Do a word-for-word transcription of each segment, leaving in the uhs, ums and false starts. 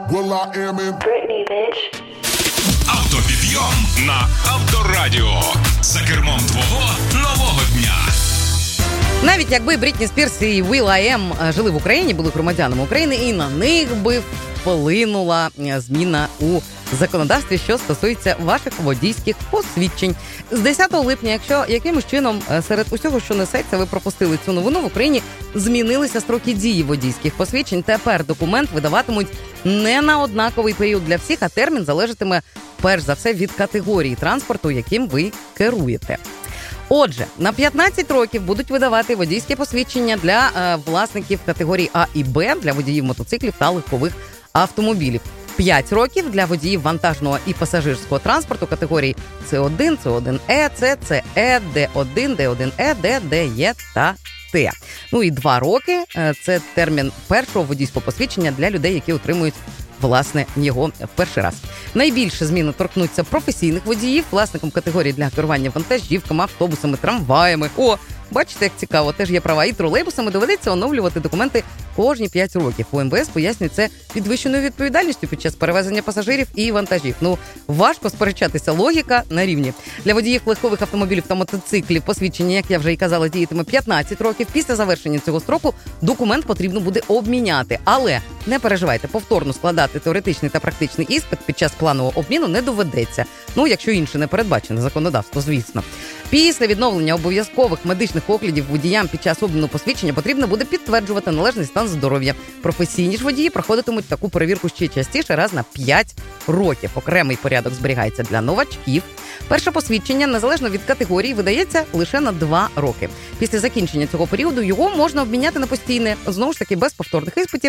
Well, I am in Britney, bitch. Автопідйом на Авторадіо. За кермом твого нового дня. Навіть якби Брітні Спірс і Will I Am жили в Україні, були громадянами України, і на них би вплинула зміна у законодавстві, що стосується ваших водійських посвідчень. З десятого липня, якщо якимось чином серед усього, що несеться, ви пропустили цю новину, в Україні змінилися строки дії водійських посвідчень. Тепер документ видаватимуть не на однаковий період для всіх, а термін залежатиме, перш за все, від категорії транспорту, яким ви керуєте. Отже, на п'ятнадцять років будуть видавати водійське посвідчення для е, власників категорії А і Б, для водіїв мотоциклів та легкових автомобілів. п'ять років для водіїв вантажного і пасажирського транспорту категорії С один, С один Е, С, СЕ, Д один, Д один Е, Д, Д, Е та Т. Ну і два роки – це термін першого водійського посвідчення для людей, які отримують власне його в перший раз. Найбільше зміни торкнуться професійних водіїв, власникам категорії для керування вантажівками, автобусами, трамваями. О, бачите, як цікаво, теж є права. І тролейбусами доведеться оновлювати документи кожні п'ять років. У Ем Ве Ес пояснюють це підвищеною відповідальністю під час перевезення пасажирів і вантажів. Ну, важко сперечатися, логіка на рівні. Для водіїв легкових автомобілів та мотоциклів посвідчення, як я вже і казала, діятиме п'ятнадцять років. Після завершення цього строку документ потрібно буде обміняти. Але не переживайте, повторно складати теоретичний та практичний іспит під час планового обміну не доведеться. Ну, якщо інше не передбачене законодавство, звісно. Після відновлення обов'язкових медичних оглядів водіям під час обміну посвідчення потрібно буде підтверджувати належний стан здоров'я. Професійні ж водії проходитимуть таку перевірку ще частіше, раз на п'ять років. Окремий порядок зберігається для новачків. Перше посвідчення, незалежно від категорії, видається лише на два роки. Після закінчення цього періоду його можна обміняти на постійне, знову ж таки, без повторних іспитів,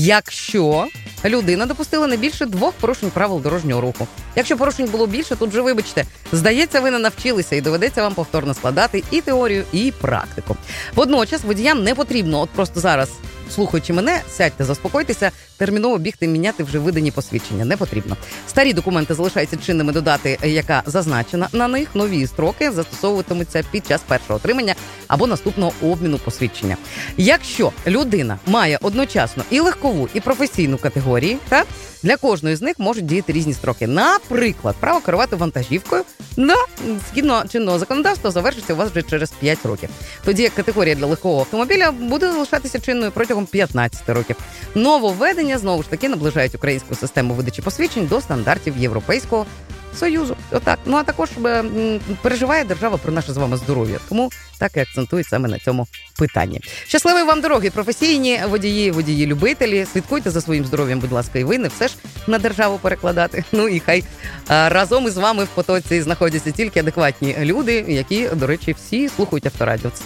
якщо людина допустила не більше двох порушень правил дорожнього руху. Якщо порушень було більше, тут вже, вибачте, здається, ви не навчилися і доведеться вам повторно складати і теорію, і практику. Водночас водіям не потрібно, от просто зараз, слухаючи мене, сядьте, заспокойтеся, терміново бігти, міняти вже видані посвідчення. Не потрібно. Старі документи залишаються чинними до дати, яка зазначена на них. Нові строки застосовуватимуться під час першого отримання або наступного обміну посвідчення. Якщо людина має одночасно і легкову, і професійну категорії, так, для кожної з них можуть діяти різні строки. Наприклад, право керувати вантажівкою, да, згідно чинного законодавства, завершиться у вас вже через п'ять років. Тоді як категорія для легкового автомобіля буде залишатися чинною протягом п'ятнадцять років. Нововведення, знову ж таки, наближають українську систему видачі посвідчень до стандартів Європейського Союзу. Отак. Ну, а також е, переживає держава про наше з вами здоров'я. Тому так і акцентують саме на цьому питанні. Щасливої вам дороги, професійні водії, водії-любителі. Слідкуйте за своїм здоров'ям, будь ласка, і ви не все ж на державу перекладати. Ну і хай е, разом із вами в потоці знаходяться тільки адекватні люди, які, до речі, всі слухають Авторадіо.